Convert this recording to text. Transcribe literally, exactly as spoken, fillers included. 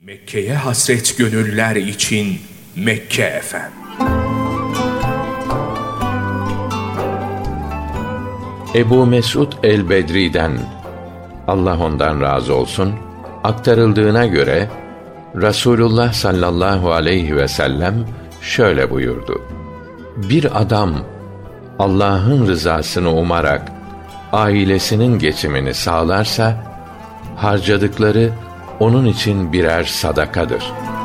Mekke'ye hasret gönüller için Mekke F M. Ebu Mesud el-Bedri'den, Allah ondan razı olsun, aktarıldığına göre Rasulullah sallallahu aleyhi ve sellem şöyle buyurdu: Bir adam Allah'ın rızasını umarak ailesinin geçimini sağlarsa, harcadıkları onun için birer sadakadır.